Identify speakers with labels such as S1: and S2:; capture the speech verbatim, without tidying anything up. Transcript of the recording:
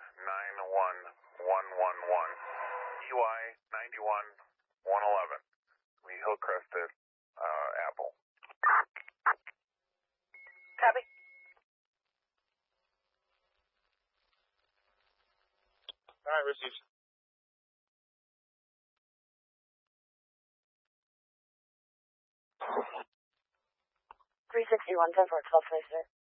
S1: nine one one one one. E Y ninety-one one eleven. We Hillcrested, uh, Apple.
S2: Copy.
S3: All right, received.
S2: three sixty-one, ten four, twelve, sir.